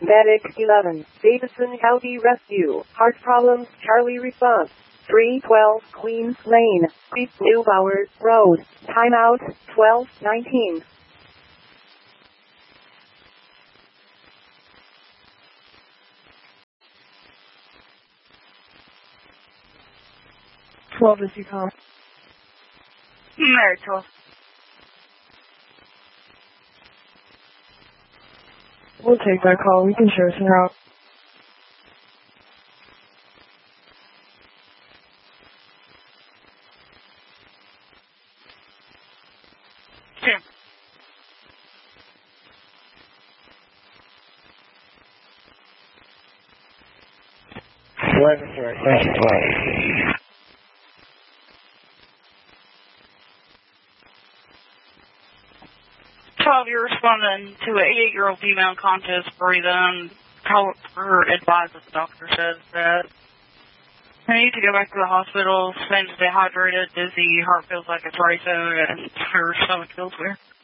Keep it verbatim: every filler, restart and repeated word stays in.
Medic eleven, Davidson County Rescue, heart problems, Charlie response. three twelve Queens Lane, Neubauer Road, timeout, twelve nineteen. twelve is you call. Mary twelve. We'll take that call. We can show us route. Sure. eleven, sorry. Thank you, twelve. twelve, you're responding to an eighty-eight-year-old female conscious, breathing. Tell her advise that the doctor says that I need to go back to the hospital, seems dehydrated, dizzy, heart feels like it's racing, and her stomach feels weird.